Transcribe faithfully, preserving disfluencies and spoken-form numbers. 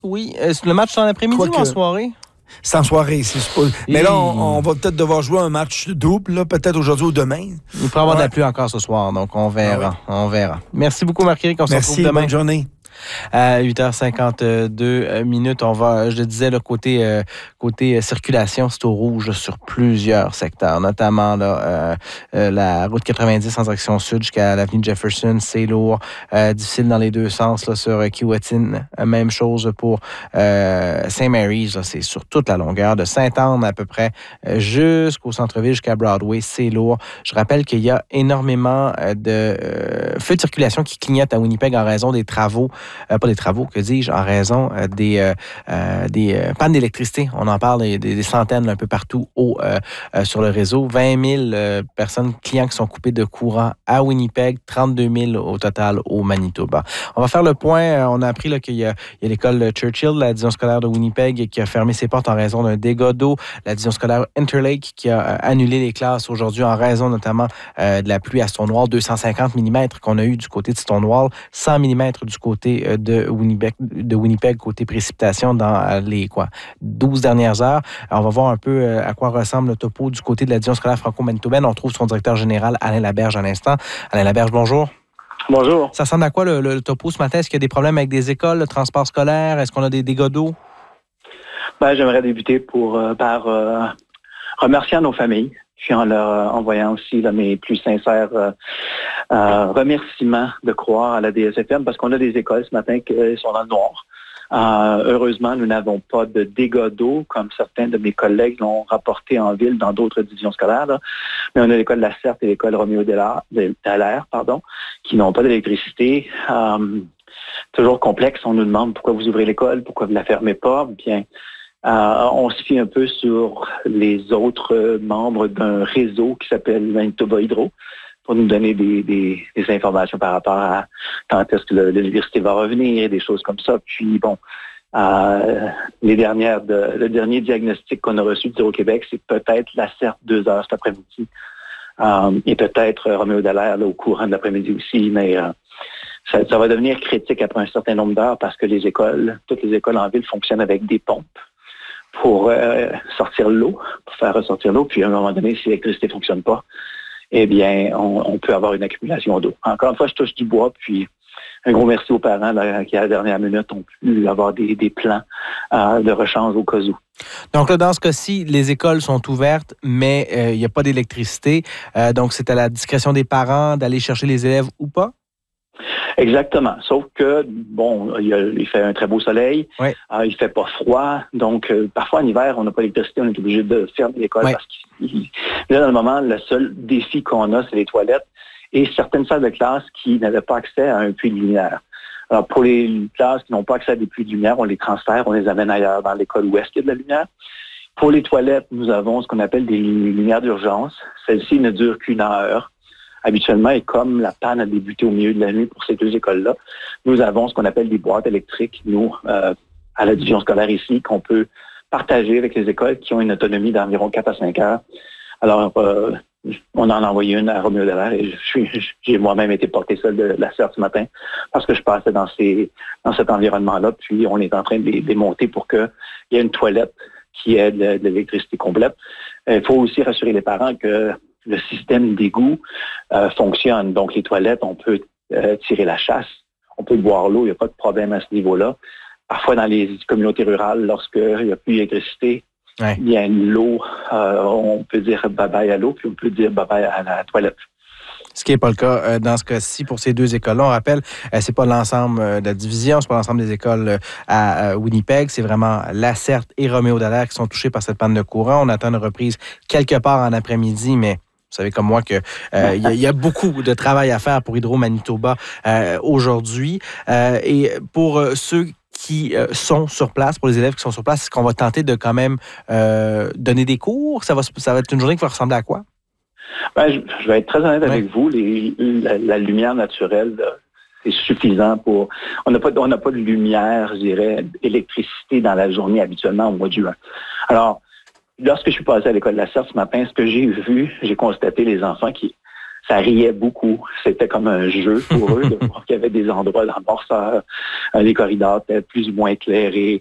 Oui, euh, le match c'est en après-midi Quoi ou que... en soirée? C'est en soirée, c'est supposé. Mais Et... là, on, on va peut-être devoir jouer un match double, là, peut-être aujourd'hui ou demain. Il pourrait y avoir ouais. de la pluie encore ce soir, donc on verra. Ah oui. On verra. Merci beaucoup, Marc-Éric. On se retrouve Merci, demain. bonne journée. À huit heures cinquante-deux minutes, on va, je le disais, le côté, euh, côté circulation, c'est au rouge sur plusieurs secteurs, notamment là, euh, euh, la route quatre-vingt-dix en direction sud jusqu'à l'avenue Jefferson, c'est lourd, euh, difficile dans les deux sens là, sur euh, Kiwatin. Même chose pour euh, Saint Mary's, là, c'est sur toute la longueur de Sainte-Anne à peu près euh, jusqu'au centre-ville, jusqu'à Broadway, c'est lourd. Je rappelle qu'il y a énormément euh, de euh, feux de circulation qui clignotent à Winnipeg en raison des travaux. Euh, pas des travaux, que dis-je, en raison euh, des, euh, euh, des euh, pannes d'électricité. On en parle des, des centaines là, un peu partout au, euh, euh, sur le réseau. vingt mille euh, personnes, clients qui sont coupés de courant à Winnipeg, trente-deux mille au total au Manitoba. On va faire le point. Euh, on a appris là, qu'il y a, il y a l'école Churchill, la division scolaire de Winnipeg, qui a fermé ses portes en raison d'un dégât d'eau. La division scolaire Interlake qui a euh, annulé les classes aujourd'hui en raison notamment euh, de la pluie à Stonewall, deux cent cinquante millimètres qu'on a eu du côté de Stonewall, cent millimètres du côté de Winnipeg, de Winnipeg côté précipitation dans les quoi, douze dernières heures. Alors, on va voir un peu à quoi ressemble le topo du côté de la division scolaire franco-manitobaine. On retrouve son directeur général, Alain Laberge, à l'instant. Alain Laberge, bonjour. Bonjour. Ça ressemble à quoi le, le, le topo ce matin? Est-ce qu'il y a des problèmes avec des écoles, le transport scolaire? Est-ce qu'on a des dégâts d'eau? Ben, j'aimerais débuter pour, euh, par euh, remercier nos familles, puis en leur euh, envoyant aussi là, mes plus sincères euh, euh, remerciements de croire à la D S F M, parce qu'on a des écoles ce matin qui sont dans le noir. Euh, heureusement, nous n'avons pas de dégâts d'eau, comme certains de mes collègues l'ont rapporté en ville dans d'autres divisions scolaires. Là. Mais on a l'école La Certe et l'école Roméo Dallaire, pardon, qui n'ont pas d'électricité. Euh, toujours complexe, on nous demande pourquoi vous ouvrez l'école, pourquoi vous ne la fermez pas. Bien, Euh, on se fie un peu sur les autres membres d'un réseau qui s'appelle Manitoba Hydro pour nous donner des, des, des informations par rapport à quand est-ce que l'électricité va revenir, des choses comme ça. Puis bon, euh, les dernières de, le dernier diagnostic qu'on a reçu d'Hydro-Québec, c'est peut-être la Certe deux heures cet après-midi euh, et peut-être Roméo Dallaire là, au courant de l'après-midi aussi, mais euh, ça, ça va devenir critique après un certain nombre d'heures parce que les écoles, toutes les écoles en ville fonctionnent avec des pompes pour euh, sortir l'eau, pour faire ressortir l'eau. Puis à un moment donné, si l'électricité ne fonctionne pas, eh bien, on, on peut avoir une accumulation d'eau. Encore une fois, je touche du bois, puis un gros merci aux parents là, qui, à la dernière minute, ont pu avoir des, des plans euh, de rechange au cas où. Donc là, dans ce cas-ci, les écoles sont ouvertes, mais il euh, n'y a pas d'électricité. Euh, donc, c'est à la discrétion des parents d'aller chercher les élèves ou pas? Exactement. Sauf que, bon, il, a, il fait un très beau soleil, oui. euh, il fait pas froid, donc euh, parfois en hiver, on n'a pas d'électricité, on est obligé de fermer l'école oui. parce que là, dans le moment, le seul défi qu'on a, c'est les toilettes et certaines salles de classe qui n'avaient pas accès à un puits de lumière. Alors, pour les classes qui n'ont pas accès à des puits de lumière, on les transfère, on les amène ailleurs dans l'école où est-ce qu'il y a de la lumière. Pour les toilettes, nous avons ce qu'on appelle des lumières d'urgence. Celles-ci ne durent qu'une heure. Habituellement, et comme la panne a débuté au milieu de la nuit pour ces deux écoles-là, nous avons ce qu'on appelle des boîtes électriques, nous, euh, à la division scolaire ici, qu'on peut partager avec les écoles qui ont une autonomie d'environ quatre à cinq heures. Alors, euh, on en a envoyé une à Roméo Dallaire et je suis, j'ai moi-même été porté seul de la Certe ce matin parce que je passais dans, ces, dans cet environnement-là, puis on est en train de les démonter pour qu'il y ait une toilette qui ait de, de l'électricité complète. Il faut aussi rassurer les parents que le système d'égout euh, fonctionne. Donc, les toilettes, on peut euh, tirer la chasse, on peut boire l'eau, il n'y a pas de problème à ce niveau-là. Parfois, dans les communautés rurales, lorsqu'il n'y a plus d'électricité, ouais. il y a l'eau, euh, on peut dire bye-bye à l'eau, puis on peut dire bye-bye à la toilette. Ce qui n'est pas le cas euh, dans ce cas-ci pour ces deux écoles-là. On rappelle, euh, c'est pas l'ensemble euh, de la division, c'est pas l'ensemble des écoles euh, à euh, Winnipeg, c'est vraiment La Certe et Roméo Dallaire qui sont touchés par cette panne de courant. On attend une reprise quelque part en après-midi, mais vous savez comme moi qu'il euh, y, y a beaucoup de travail à faire pour Hydro-Manitoba euh, aujourd'hui. Euh, et pour euh, ceux qui euh, sont sur place, pour les élèves qui sont sur place, est-ce qu'on va tenter de quand même euh, donner des cours? Ça va, ça va être une journée qui va ressembler à quoi? Ben, je, je vais être très honnête ouais. avec vous. Les, la, la lumière naturelle, là, c'est suffisant pour... On n'a pas, on n'a pas de lumière, je dirais, d'électricité dans la journée habituellement au mois de juin. Alors, lorsque je suis passé à l'école de la Certe ce matin, ce que j'ai vu, j'ai constaté les enfants qui ça riait beaucoup. C'était comme un jeu pour eux de voir qu'il y avait des endroits dans le noirceur, les corridors étaient plus ou moins éclairés.